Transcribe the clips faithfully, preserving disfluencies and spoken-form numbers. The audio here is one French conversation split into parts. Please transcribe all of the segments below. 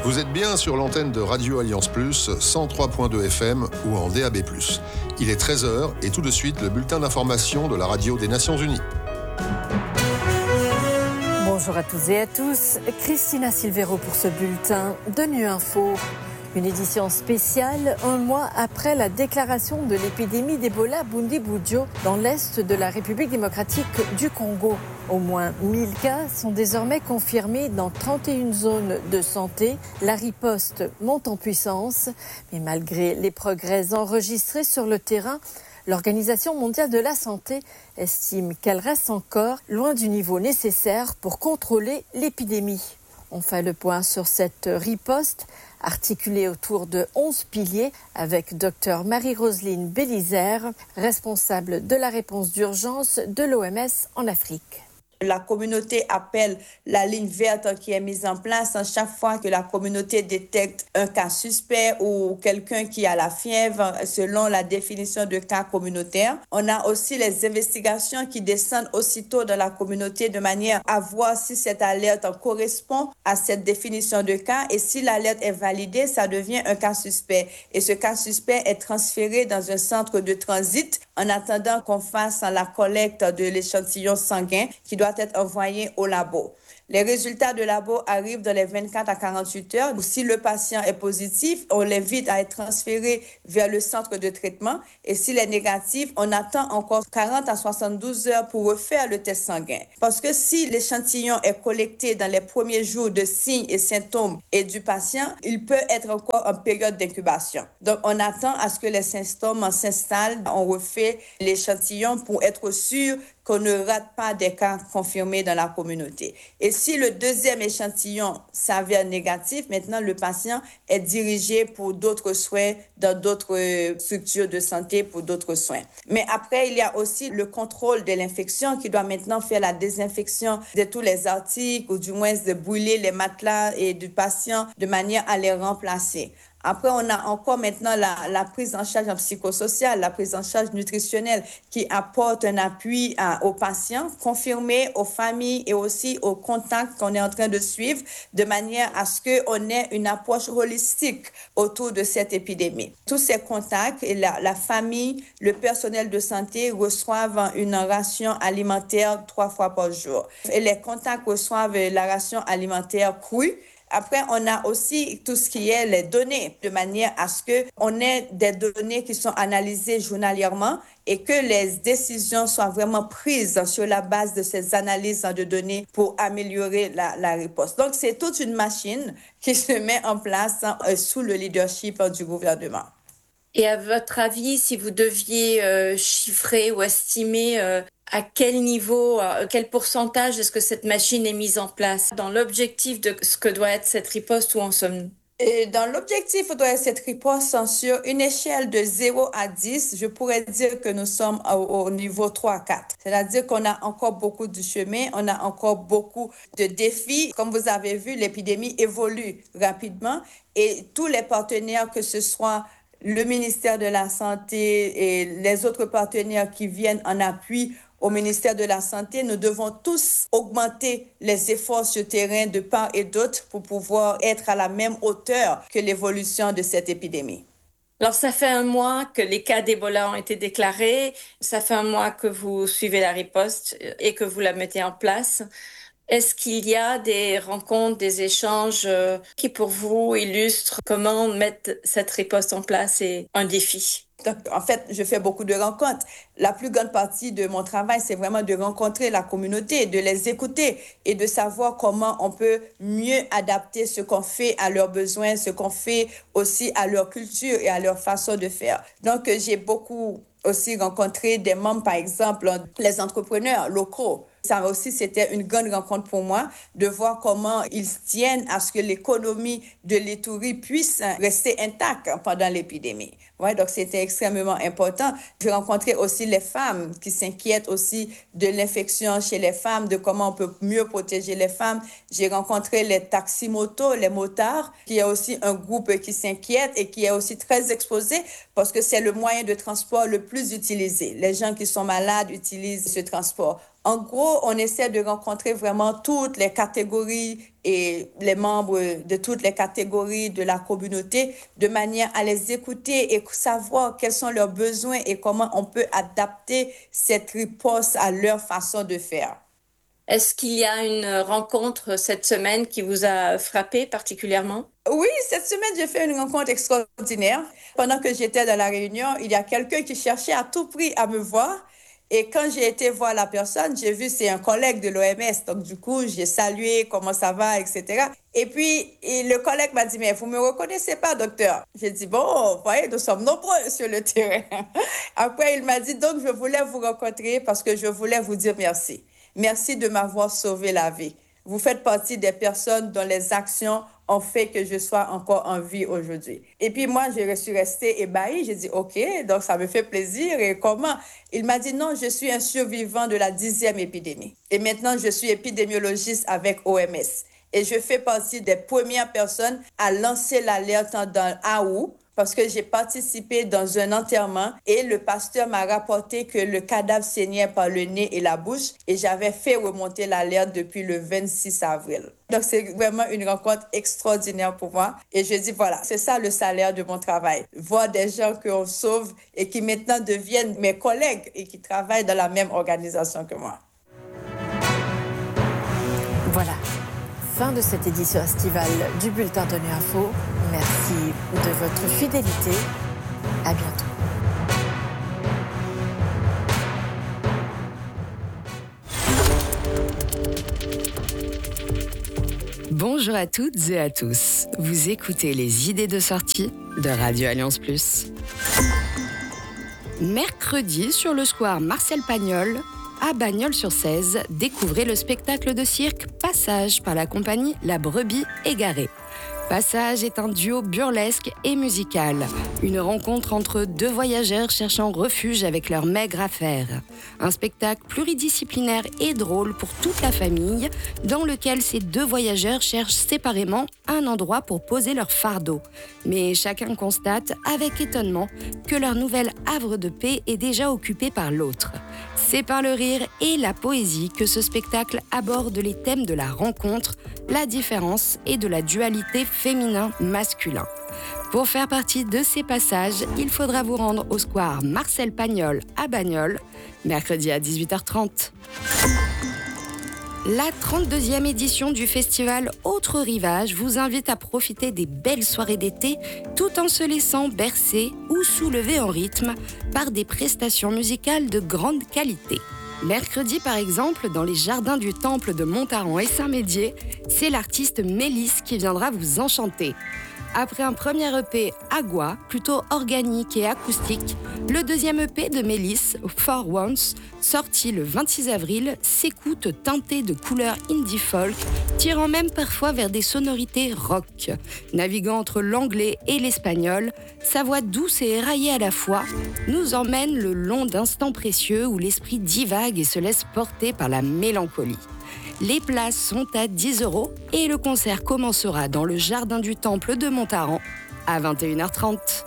Vous êtes bien sur l'antenne de Radio Alliance Plus, cent trois virgule deux F M ou en D A B plus. Il est treize heures et tout de suite le bulletin d'information de la radio des Nations Unies. Bonjour à toutes et à tous, Christina Silvero pour ce bulletin de Nu Info. Une édition spéciale, un mois après la déclaration de l'épidémie d'Ebola à Bundibugyo, dans l'est de la République démocratique du Congo. Au moins mille cas sont désormais confirmés dans trente et une zones de santé. La riposte monte en puissance, mais malgré les progrès enregistrés sur le terrain, l'Organisation mondiale de la santé estime qu'elle reste encore loin du niveau nécessaire pour contrôler l'épidémie. On fait le point sur cette riposte articulée autour de onze piliers avec Dr Marie-Roseline Bélizaire, responsable de la réponse d'urgence de l'O M S en Afrique. La communauté appelle la ligne verte qui est mise en place à chaque fois que la communauté détecte un cas suspect ou quelqu'un qui a la fièvre selon la définition de cas communautaire. On a aussi les investigations qui descendent aussitôt dans la communauté de manière à voir si cette alerte correspond à cette définition de cas et si l'alerte est validée, ça devient un cas suspect. Et ce cas suspect est transféré dans un centre de transit en attendant qu'on fasse la collecte de l'échantillon sanguin qui doit être envoyé au labo. Les résultats de labo arrivent dans les vingt-quatre à quarante-huit heures. Si le patient est positif, on l'invite à être transféré vers le centre de traitement. Et s'il est négatif, on attend encore quarante à soixante-douze heures pour refaire le test sanguin. Parce que si l'échantillon est collecté dans les premiers jours de signes et symptômes et du patient, il peut être encore en période d'incubation. Donc, on attend à ce que les symptômes s'installent. On refait l'échantillon pour être sûr qu'on ne rate pas des cas confirmés dans la communauté. Et si le deuxième échantillon s'avère négatif, maintenant le patient est dirigé pour d'autres soins dans d'autres structures de santé pour d'autres soins. Mais après, il y a aussi le contrôle de l'infection qui doit maintenant faire la désinfection de tous les articles ou du moins de brûler les matelas et du patient de manière à les remplacer. Après, on a encore maintenant la, la prise en charge psychosociale, la prise en charge nutritionnelle qui apporte un appui à, aux patients, confirmé aux familles et aussi aux contacts qu'on est en train de suivre de manière à ce qu'on ait une approche holistique autour de cette épidémie. Tous ces contacts, et la, la famille, le personnel de santé reçoivent une ration alimentaire trois fois par jour. Et les contacts reçoivent la ration alimentaire crue. Après, on a aussi tout ce qui est les données, de manière à ce qu'on ait des données qui sont analysées journalièrement et que les décisions soient vraiment prises sur la base de ces analyses de données pour améliorer la, la réponse. Donc, c'est toute une machine qui se met en place euh, sous le leadership euh, du gouvernement. Et à votre avis, si vous deviez euh, chiffrer ou estimer euh, à quel niveau, à quel pourcentage est-ce que cette machine est mise en place dans l'objectif de ce que doit être cette riposte, où en sommes-nous? Et dans l'objectif doit être cette riposte sur une échelle de zéro à dix, je pourrais dire que nous sommes au, au niveau trois à quatre. C'est-à-dire qu'on a encore beaucoup de chemin, on a encore beaucoup de défis. Comme vous avez vu, l'épidémie évolue rapidement et tous les partenaires, que ce soit le ministère de la Santé et les autres partenaires qui viennent en appui au ministère de la Santé, nous devons tous augmenter les efforts sur le terrain de part et d'autre pour pouvoir être à la même hauteur que l'évolution de cette épidémie. Alors, ça fait un mois que les cas d'Ebola ont été déclarés. Ça fait un mois que vous suivez la riposte et que vous la mettez en place. Est-ce qu'il y a des rencontres, des échanges qui, pour vous, illustrent comment mettre cette riposte en place est un défi? En fait, je fais beaucoup de rencontres. La plus grande partie de mon travail, c'est vraiment de rencontrer la communauté, de les écouter et de savoir comment on peut mieux adapter ce qu'on fait à leurs besoins, ce qu'on fait aussi à leur culture et à leur façon de faire. Donc, j'ai beaucoup aussi rencontré des membres, par exemple, les entrepreneurs locaux. Ça aussi, c'était une grande rencontre pour moi de voir comment ils tiennent à ce que l'économie de l'Ituri puisse rester intacte pendant l'épidémie. Ouais, donc c'était extrêmement important. J'ai rencontré aussi les femmes qui s'inquiètent aussi de l'infection chez les femmes, de comment on peut mieux protéger les femmes. J'ai rencontré les taximotos, les motards, qui est aussi un groupe qui s'inquiète et qui est aussi très exposé parce que c'est le moyen de transport le plus utilisé. Les gens qui sont malades utilisent ce transport. En gros, on essaie de rencontrer vraiment toutes les catégories et les membres de toutes les catégories de la communauté de manière à les écouter et savoir quels sont leurs besoins et comment on peut adapter cette riposte à leur façon de faire. Est-ce qu'il y a une rencontre cette semaine qui vous a frappé particulièrement? Oui, cette semaine, j'ai fait une rencontre extraordinaire. Pendant que j'étais dans la réunion, il y a quelqu'un qui cherchait à tout prix à me voir. Et quand j'ai été voir la personne, j'ai vu c'est un collègue de l'O M S. Donc, du coup, j'ai salué, comment ça va, et cetera. Et puis, et le collègue m'a dit, mais vous ne me reconnaissez pas, docteur? J'ai dit, bon, vous voyez, nous sommes nombreux sur le terrain. Après, il m'a dit, donc, je voulais vous rencontrer parce que je voulais vous dire merci. Merci de m'avoir sauvé la vie. Vous faites partie des personnes dont les actions ont fait que je sois encore en vie aujourd'hui. Et puis moi, je suis restée ébahie. J'ai dit, OK, donc ça me fait plaisir. Et comment? Il m'a dit, non, je suis un survivant de la dixième épidémie. Et maintenant, je suis épidémiologiste avec O M S. Et je fais partie des premières personnes à lancer l'alerte dans A O U, parce que j'ai participé dans un enterrement et le pasteur m'a rapporté que le cadavre saignait par le nez et la bouche et j'avais fait remonter l'alerte depuis le vingt-six avril. Donc, c'est vraiment une rencontre extraordinaire pour moi. Et je dis, voilà, c'est ça le salaire de mon travail. Voir des gens qu'on sauve et qui maintenant deviennent mes collègues et qui travaillent dans la même organisation que moi. Voilà. Fin de cette édition estivale du Bulletin Tenu Info. Merci de votre fidélité. À bientôt. Bonjour à toutes et à tous. Vous écoutez les idées de sortie de Radio Alliance Plus. Mercredi, sur le square Marcel Pagnol, à Bagnols-sur-Cèze, découvrez le spectacle de cirque Passage par la compagnie La Brebis Égarée. Passage est un duo burlesque et musical, une rencontre entre deux voyageurs cherchant refuge avec leurs maigres affaires. Un spectacle pluridisciplinaire et drôle pour toute la famille, dans lequel ces deux voyageurs cherchent séparément un endroit pour poser leur fardeau. Mais chacun constate, avec étonnement, que leur nouvel havre de paix est déjà occupé par l'autre. C'est par le rire et la poésie que ce spectacle aborde les thèmes de la rencontre, la différence et de la dualité féminin-masculin. Pour faire partie de ces passages, il faudra vous rendre au square Marcel Pagnol à Bagnols, mercredi à dix-huit heures trente. La trente-deuxième édition du festival Autre Rivage vous invite à profiter des belles soirées d'été tout en se laissant bercer ou soulever en rythme par des prestations musicales de grande qualité. Mercredi, par exemple, dans les jardins du Temple de Montaran et Saint-Médier, c'est l'artiste Mélisse qui viendra vous enchanter. Après un premier E P Agua, plutôt organique et acoustique, le deuxième E P de Mélisse, For Once, sorti le vingt-six avril, s'écoute teinté de couleurs indie folk, tirant même parfois vers des sonorités rock. Naviguant entre l'anglais et l'espagnol, sa voix douce et éraillée à la fois nous emmène le long d'instants précieux où l'esprit divague et se laisse porter par la mélancolie. Les places sont à dix euros et le concert commencera dans le jardin du Temple de Montaran à vingt et une heures trente.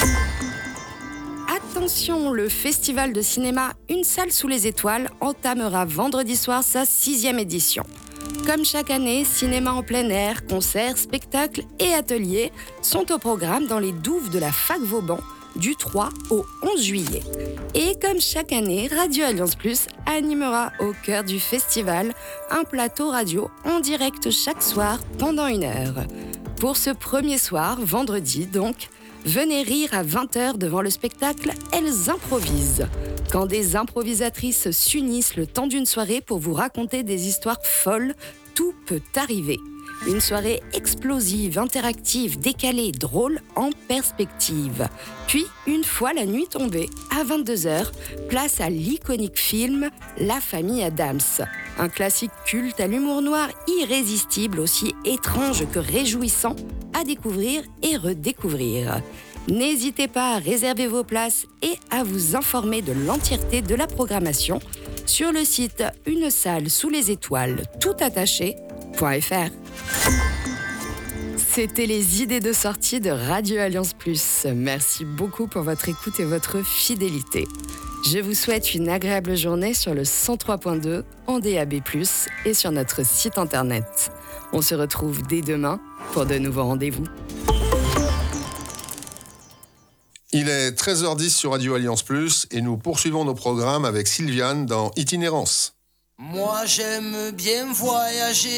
Attention, le festival de cinéma Une salle sous les étoiles entamera vendredi soir sa sixième édition. Comme chaque année, cinéma en plein air, concerts, spectacles et ateliers sont au programme dans les douves de la Fac Vauban du trois au onze juillet. Et comme chaque année, Radio Alliance Plus animera au cœur du festival un plateau radio en direct chaque soir pendant une heure. Pour ce premier soir, vendredi donc, venez rire à vingt heures devant le spectacle Elles improvisent. Quand des improvisatrices s'unissent le temps d'une soirée pour vous raconter des histoires folles, tout peut arriver. Une soirée explosive, interactive, décalée, drôle, en perspective. Puis, une fois la nuit tombée, à vingt-deux heures, place à l'iconique film La famille Addams. Un classique culte à l'humour noir irrésistible, aussi étrange que réjouissant, à découvrir et redécouvrir. N'hésitez pas à réserver vos places et à vous informer de l'entièreté de la programmation sur le site Une salle sous les étoiles, tout attaché, .fr. C'était les idées de sortie de Radio Alliance Plus. Merci beaucoup pour votre écoute et votre fidélité. Je vous souhaite une agréable journée sur le cent trois point deux en D A B plus, et sur notre site internet. On se retrouve dès demain pour de nouveaux rendez-vous. Il est treize heures dix sur Radio Alliance Plus et nous poursuivons nos programmes avec Sylviane dans Itinérance. Moi j'aime bien voyager.